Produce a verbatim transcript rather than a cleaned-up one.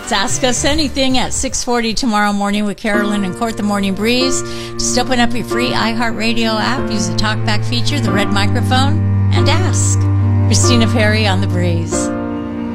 It's Ask Us Anything at six forty tomorrow morning with Carolyn and Court, the Morning Breeze. Just open up your free iHeartRadio app, use the talkback feature, the red microphone, and ask. Christina Perry on the Breeze.